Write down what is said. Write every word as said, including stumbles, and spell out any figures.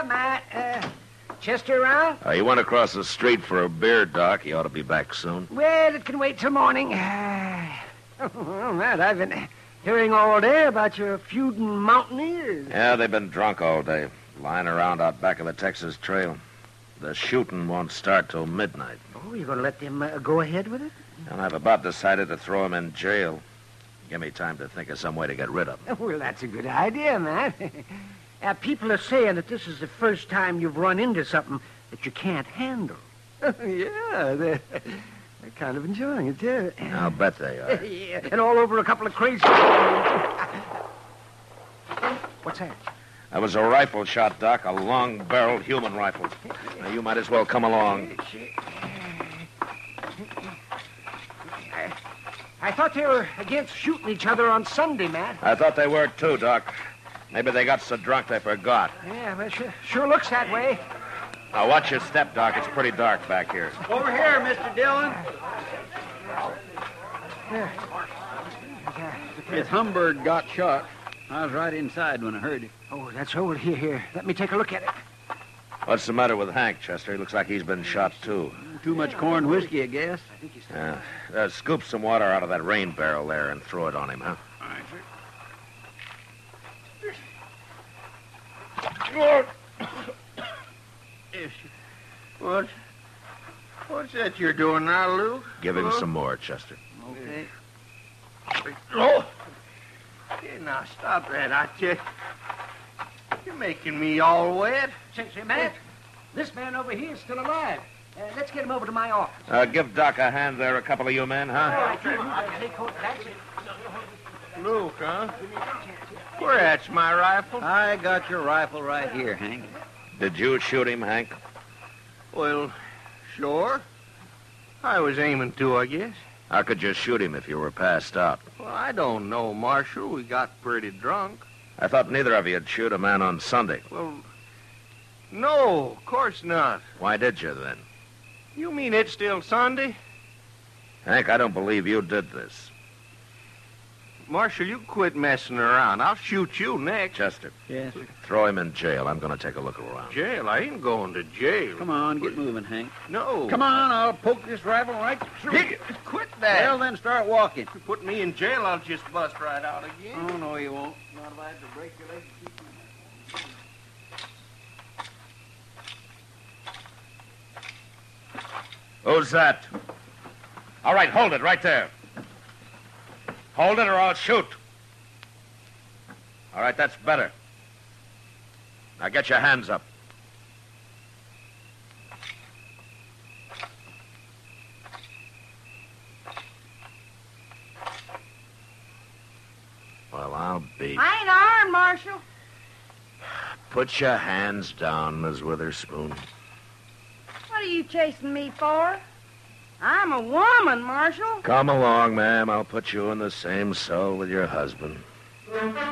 Yeah, Matt. Uh, Chester around? Uh, he went across the street for a beer, Doc. He ought to be back soon. Well, it can wait till morning. Uh, well, Matt, I've been hearing all day about your feuding mountaineers. Yeah, they've been drunk all day, lying around out back of the Texas Trail. The shooting won't start till midnight. Oh, you're going to let them uh, go ahead with it? And I've about decided to throw him in jail. Give me time to think of some way to get rid of him. Well, that's a good idea, Matt. uh, people are saying that this is the first time you've run into something that you can't handle. yeah, they're, they're kind of enjoying it, too. I'll bet they are. Yeah, and all over a couple of crazy... What's that? That was a rifle shot, Doc, a long-barreled human rifle. Now, you might as well come along. I, I thought they were against shooting each other on Sunday, Matt. I thought they were, too, Doc. Maybe they got so drunk they forgot. Yeah, well, sure, sure looks that way. Now, watch your step, Doc. It's pretty dark back here. Over here, Mister Dillon. There. Miss Humbird got shot. I was right inside when I heard it. Oh, that's old. Here, here. Let me take a look at it. What's the matter with Hank, Chester? He looks like he's been shot, too. Too much corn whiskey, I guess. Yeah. Uh, scoop some water out of that rain barrel there and throw it on him, huh? All right, sir. Yes. What? What's that you're doing now, Lou? Give him Huh? some more, Chester. Okay. Oh! Hey, now, stop that, I tell you. You're making me all wet. Say, say, Matt, this man over here is still alive. Uh, let's get him over to my office. Uh, give Doc a hand there, a couple of you men, All huh? right, you, uh, take hold. That's it. Luke, huh? Where at's my rifle? I got your rifle right here, Hank. Did you shoot him, Hank? Well, sure. I was aiming to, I guess. How could you shoot him if you were passed out? Well, I don't know, Marshal. We got pretty drunk. I thought neither of you'd shoot a man on Sunday. Well, no, of course not. Why did you, then? You mean it's still Sunday? Hank, I don't believe you did this. Marshal, you quit messing around. I'll shoot you next. Chester, Yes, sir. throw him in jail. I'm going to take a look around. Jail? I ain't going to jail. Come on, get moving, Hank. No. Come on, I'll poke this rifle right through you. Quit that. Well, then start walking. If you put me in jail, I'll just bust right out again. Oh, no, you won't. Not if I have to break your leg to keep you. Who's that? All right, hold it right there. Hold it or I'll shoot. All right, that's better. Now get your hands up. Well, I'll be... I ain't armed, Marshal. Put your hands down, Miss Witherspoon. What are you chasing me for? I'm a woman, Marshal. Come along, ma'am. I'll put you in the same cell with your husband.